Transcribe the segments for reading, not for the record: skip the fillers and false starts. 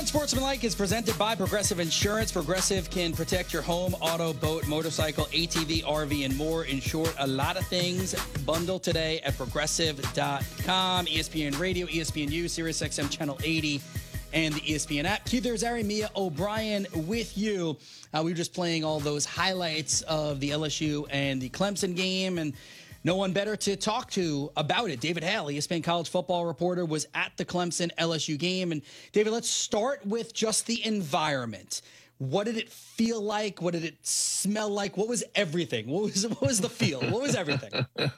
Unsportsmanlike is presented by Progressive Insurance. Progressive can protect your home, auto, boat, motorcycle, ATV, RV, and more. In short, a lot of things. Bundle today at progressive.com. ESPN Radio, ESPNU, SiriusXM Channel 80, and the ESPN app. Keith Irizarry, Mia O'Brien with you. We were just playing all those highlights of the LSU and the Clemson game, and no one better to talk to about it. David Hale, ESPN college football reporter, was at the Clemson LSU game. And David, let's start with just the environment. What did it feel like? What did it smell like? What was everything? What was the feel? What was everything?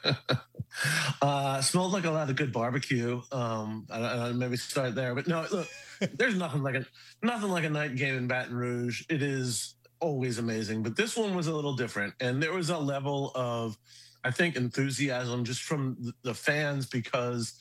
Smelled like a lot of good barbecue. I maybe start there, but no, look, there's nothing like a night game in Baton Rouge. It is always amazing, but this one was a little different, and there was a level of, I think, enthusiasm just from the fans because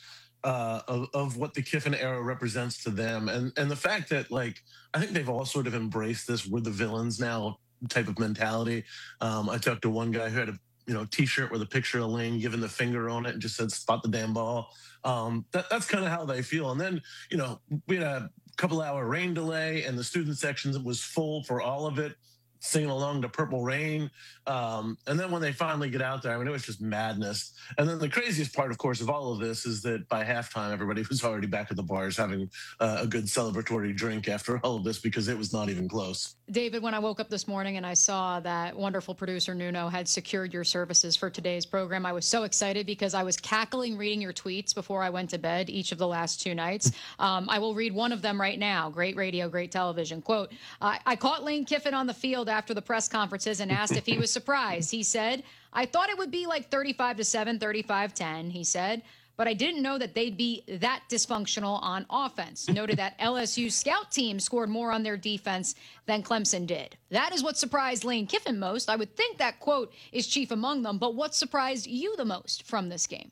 of what the Kiffin era represents to them, and the fact that, like, I think they've all sort of embraced this "we're the villains now" type of mentality. I talked to one guy who had a T-shirt with a picture of Lane giving the finger on it and just said "spot the damn ball." That's kind of how they feel. And then we had a couple-hour rain delay, and the student section was full for all of it, singing along to Purple Rain. And then when they finally get out there, I mean, it was just madness. And then the craziest part, of course, of all of this is that by halftime, everybody was already back at the bars having a good celebratory drink after all of this, because it was not even close. David, when I woke up this morning and I saw that wonderful producer Nuno had secured your services for today's program, I was so excited because I was cackling reading your tweets before I went to bed each of the last two nights. I will read one of them right now. Great radio, great television. Quote, I caught Lane Kiffin on the field after the press conferences and asked if he was surprised. He said, I thought it would be like 35-7, 35-10, he said, but I didn't know that they'd be that dysfunctional on offense. Noted that LSU scout team scored more on their defense than Clemson did. That is what surprised Lane Kiffin most. I would think that quote is chief among them, but what surprised you the most from this game?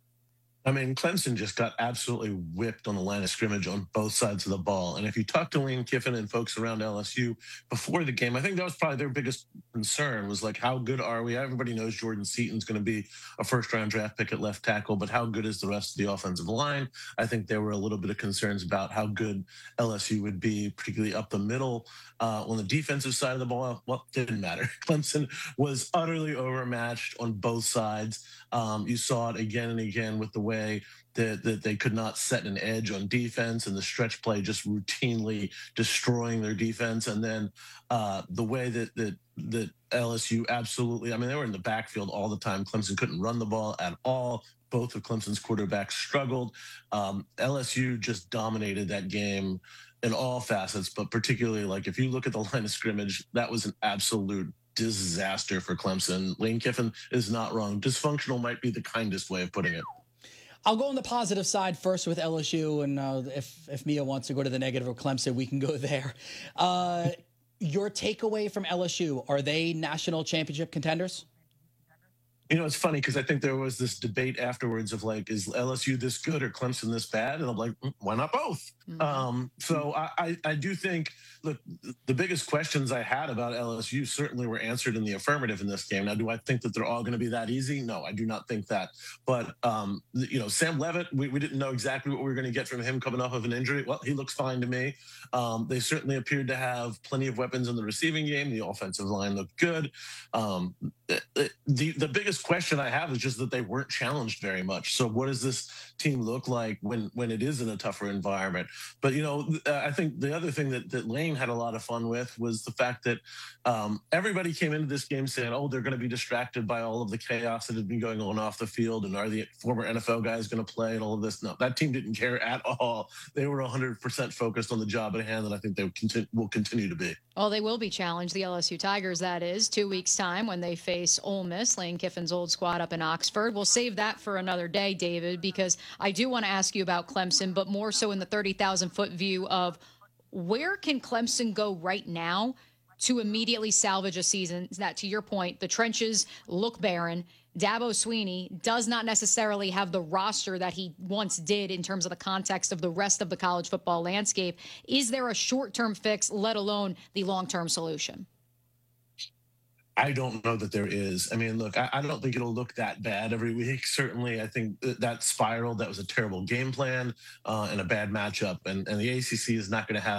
I mean, Clemson just got absolutely whipped on the line of scrimmage on both sides of the ball. And if you talk to Lane Kiffin and folks around LSU before the game, I think that was probably their biggest concern, was like, how good are we? Everybody knows Jordan Seaton's going to be a first-round draft pick at left tackle, but how good is the rest of the offensive line? I think there were a little bit of concerns about how good LSU would be, particularly up the middle. On the defensive side of the ball, well, it didn't matter. Clemson was utterly overmatched on both sides. You saw it again and again with the way that they could not set an edge on defense, and the stretch play just routinely destroying their defense. And then the way that LSU absolutely, I mean, they were in the backfield all the time. Clemson couldn't run the ball at all. Both of Clemson's quarterbacks struggled. LSU just dominated that game in all facets, but particularly, like, if you look at the line of scrimmage, that was an absolute disaster for Clemson. Lane Kiffin is not wrong. Dysfunctional might be the kindest way of putting it. I'll go on the positive side first with LSU, and if Mia wants to go to the negative of Clemson, we can go there. Your takeaway from LSU, are they national championship contenders? It's funny because I think there was this debate afterwards of, like, is LSU this good or Clemson this bad? And I'm like, why not both? Mm-hmm. So I do think, look, the biggest questions I had about LSU certainly were answered in the affirmative in this game. Now, do I think that they're all going to be that easy? No, I do not think that. But, Sam Levitt, we didn't know exactly what we were going to get from him coming off of an injury. Well, he looks fine to me. They certainly appeared to have plenty of weapons in the receiving game. The offensive line looked good. The biggest question I have is just that they weren't challenged very much. So what does this team look like when it is in a tougher environment? But, I think the other thing that Lane had a lot of fun with was the fact that everybody came into this game saying, oh, they're going to be distracted by all of the chaos that had been going on off the field, and are the former NFL guys going to play and all of this? No, that team didn't care at all. They were 100% focused on the job at hand, and I think they will continue to be. Well, they will be challenged, the LSU Tigers, that is, 2 weeks' time when they face Ole Miss, Lane Kiffin's old squad up in Oxford. We'll save that for another day, David, because I do want to ask you about Clemson, but more so in the 30,000-foot view of where can Clemson go right now to immediately salvage a season that, to your point, the trenches look barren. Dabo Swinney does not necessarily have the roster that he once did in terms of the context of the rest of the college football landscape. Is there a short-term fix, let alone the long-term solution? I don't know that there is. I mean, look, I don't think it'll look that bad every week. Certainly, I think that spiraled. That was a terrible game plan and a bad matchup. And the ACC is not going to have